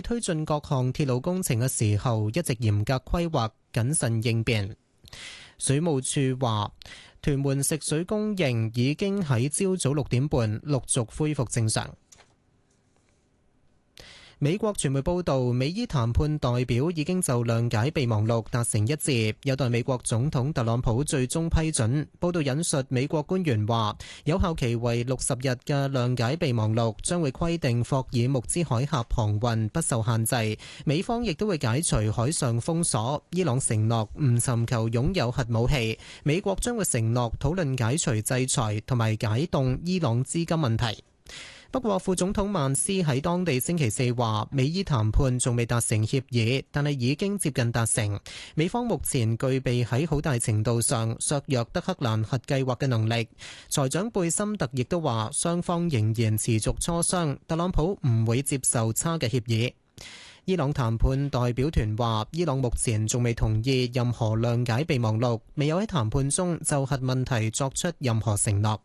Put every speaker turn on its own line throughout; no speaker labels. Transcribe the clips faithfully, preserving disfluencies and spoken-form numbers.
推進各項鐵路工程嘅時候，一直嚴格規劃、謹慎應變。水務署話，屯門食水供應已經喺朝早六點半陸續恢復正常。美國傳媒報道，美伊談判代表已經就諒解備忘錄達成一致，有待美國總統特朗普最終批准。報道引述美國官員話，有效期為六十日嘅諒解備忘錄將會規定霍爾木茲海峽航運不受限制，美方亦都會解除海上封鎖。伊朗承諾唔尋求擁有核武器，美國將會承諾討論解除制裁同埋解凍伊朗資金問題。不過，副總統曼斯喺當地星期四話，美伊談判仲未達成協議，但係已經接近達成。美方目前具備喺好大程度上削弱德黑蘭核計劃嘅能力。財長貝森特亦都話，雙方仍然持續磋商，特朗普唔會接受差嘅協議。伊朗談判代表團話，伊朗目前仲未同意任何諒解備忘錄，未有喺談判中就核問題作出任何承諾。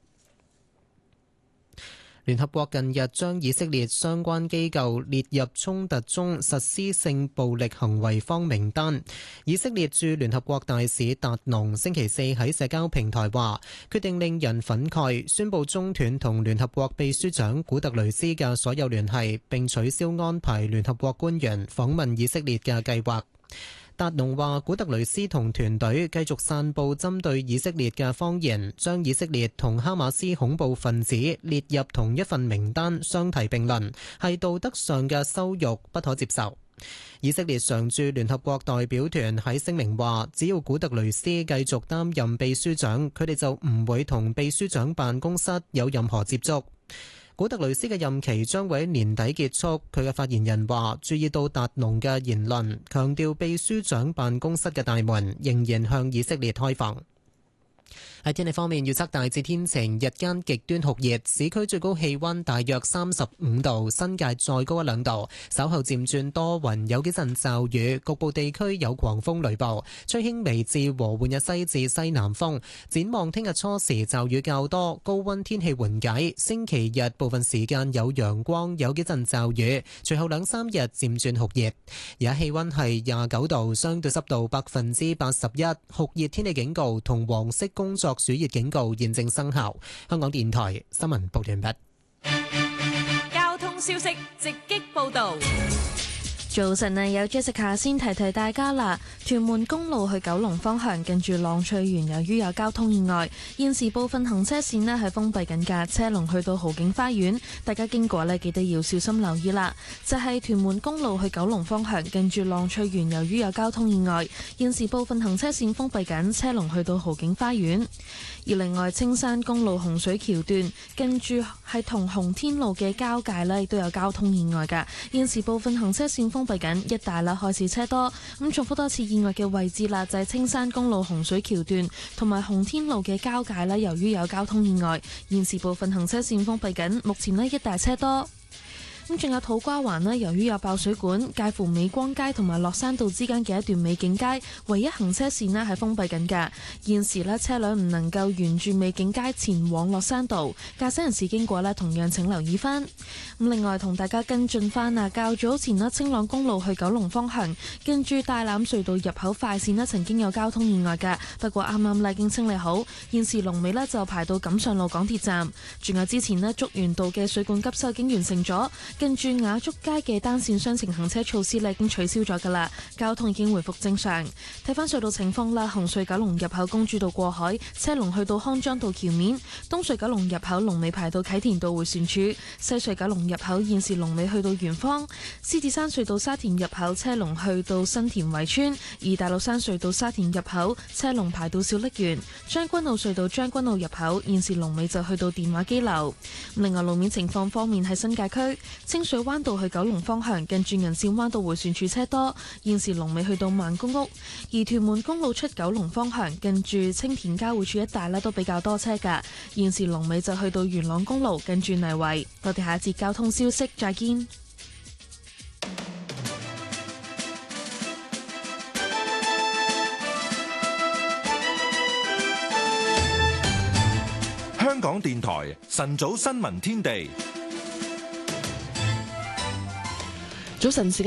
聯合國近日將以色列相關機構列入衝突中實施性暴力行為方名單。以色列駐聯合國大使達農星期四喺社交平台話，決定令人憤慨，宣布中斷同聯合國秘書長古特雷斯嘅所有聯繫，並取消安排聯合國官員訪問以色列嘅計劃。達農話，古特雷斯同團隊繼續散佈針對以色列嘅謊言，將以色列同哈馬斯恐怖分子列入同一份名單，相提並論，係道德上嘅羞辱，不可接受。以色列常駐聯合國代表團喺聲明話，只要古特雷斯繼續擔任秘書長，佢哋就唔會同秘書長辦公室有任何接觸。古特雷斯嘅任期將會喺年底結束。佢嘅發言人話，注意到達農嘅言論，強調秘書長辦公室嘅大門仍然向以色列開放。喺天氣方面，預測大致天晴，日間極端酷熱，市區最高氣溫大約三十五度，新界再高一兩度。稍後漸轉多雲，有幾陣驟雨，局部地區有狂風雷暴，吹輕微至和緩嘅西至西南風。展望聽日初時驟雨較多，高溫天氣緩解。星期日部分時間有陽光，有幾陣驟雨，隨後兩三日漸轉酷熱。而家氣溫係廿九度，相對濕度百分之八十一，酷熱天氣警告同黃色工作暑熱警告現正生效。香港電台新聞報完畢。
交通消息直擊報道。
早晨啊，有 Jessica 先提提大家啦。屯門公路去九龍方向近住浪翠園，由於有交通意外，現時部分行車線呢係封閉緊㗎，車龍去到豪景花園，大家經過呢記得要小心留意啦。就係、是、屯門公路去九龍方向近住浪翠園，由於有交通意外，現時部分行車線封閉緊，車龍去到豪景花園。而另外，青山公路洪水橋段跟住係同洪天路嘅交界呢，亦都有交通意外㗎。現時部分行車線封閉緊，一帶啦開始車多。咁重複多次意外嘅位置啦，就係青山公路洪水橋段同埋洪天路嘅交界啦，由於有交通意外，現時部分行車線封閉緊，目前呢一帶車多。咁仲有土瓜灣呢，由於有爆水管，介乎美光街同埋落山道之間嘅一段美景街，唯一行車線呢係封閉緊㗎。現時呢，車輛唔能夠沿住美景街前往落山道，駕駛人士經過呢，同樣請留意翻。咁另外同大家跟進翻啊，較早前呢，青朗公路去九龍方向，跟住大欖隧道入口快線呢，曾經有交通意外㗎，不過啱啱呢已經清理好，現時龍尾呢就排到錦上路港鐵站。仲有之前呢，竹園道嘅水管急修已經完成咗。近住雅竹街嘅單線雙程行車措施咧已經取消咗㗎啦，交通已經回復正常。睇翻隧道情況啦，紅隧九龍入口公主道過海，車龍去到康莊道橋面；東隧九龍入口龍尾排到啟田道迴旋處；西隧九龍入口現時龍尾去到圓方；獅子山隧道沙田入口車龍去到新田圍村；而大老山隧道沙田入口車龍排到小瀝源；將軍澳隧道將軍澳入口現時龍尾就去到電話機樓。另外路面情況方面喺新界區。清水灣道去九龍方向，近住銀線灣道迴旋處車多，現時龍尾去到萬公屋；而屯門公路出九龍方向，近住青田交匯處一帶咧都比較多車㗎，現時龍尾就去到元朗公路，近住泥圍。我哋下一節交通消息再見。
香港電台晨早新聞天地。
早晨時間。